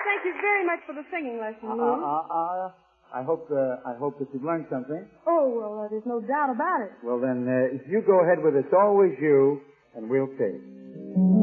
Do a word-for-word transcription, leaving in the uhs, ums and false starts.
thank you very much for the singing lesson, Uh, Lou. uh, uh, I hope uh, I hope that you've learned something. Oh, well, uh, there's no doubt about it. Well, then, uh, if you go ahead with It's Always You, and we'll take.